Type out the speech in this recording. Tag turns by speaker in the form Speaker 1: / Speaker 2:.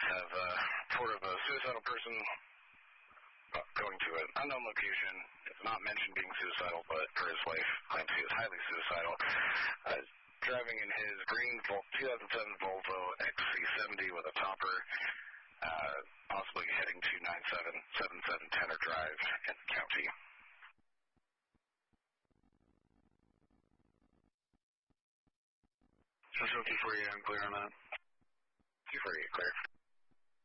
Speaker 1: have report of a suicidal person going to an unknown location. It's not mentioned being suicidal, but for his wife, claims he is highly suicidal. Driving in his green 2007 Volvo XC70 with a topper, possibly heading to 9777 Tanner Drive in the county.
Speaker 2: 248, I'm clear on that.
Speaker 1: 248, clear.